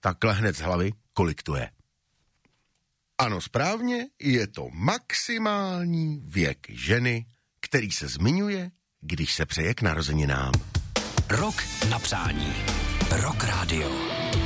takhle hned z hlavy, kolik to je. Ano, správně, je to maximální věk ženy, který se zmiňuje, když se přeje k narozeninám. Rok na přání. Rock Radio.